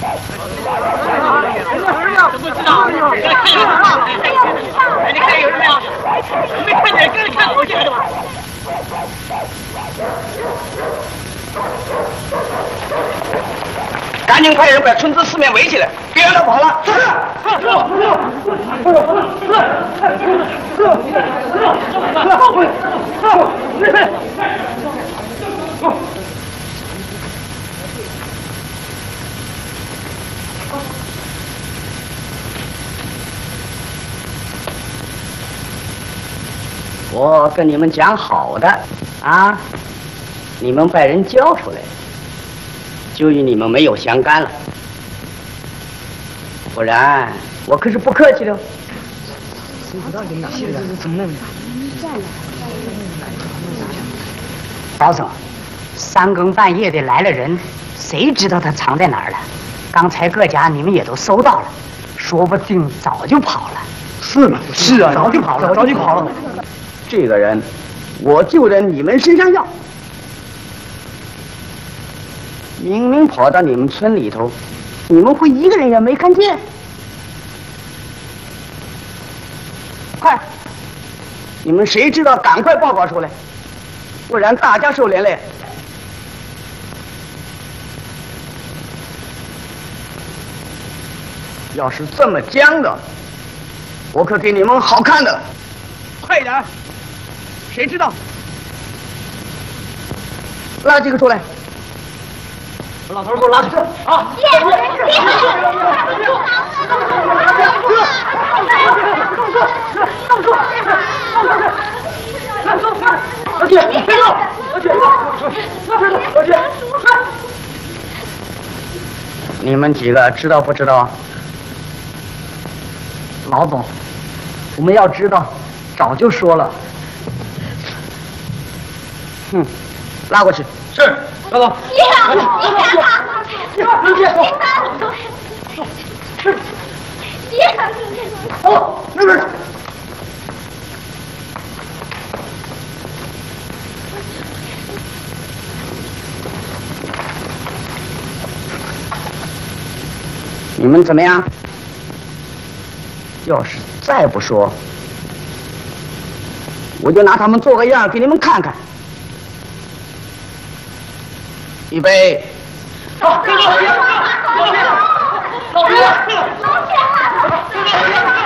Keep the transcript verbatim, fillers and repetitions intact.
不知道，你看有人没有？没看见，跟着看过去了吧？赶紧派人把村子四面围起来，别让他跑了。我跟你们讲好的啊，你们把人交出来，就与你们没有相干了，不然我可是不客气的。谁知道你哪去了？怎么那么大？老总，三更半夜的来了人，谁知道他藏在哪儿了？刚才各家你们也都搜到了，说不定早就跑了。是吗？是啊，早就跑了，早就跑了。这个人，我就在你们身上要。明明跑到你们村里头，你们会一个人也没看见？快，你们谁知道，赶快报告出来，不然大家受连累。要是这么僵的，我可给你们好看的。快点！谁知道？拉几个出来！老头，给我拉车啊！别别别！放手！放手！放手！老姐，别动！老姐，老姐，你们几个知道不知道？老总，我们要知道，早就说了。哼，拉过去。是，老总。别打！别打！别打！别打！哦，那边。你们怎么样？要是再不说，我就拿他们做个样给你们看看。预备，好，老别，老别，老别，老别，老别。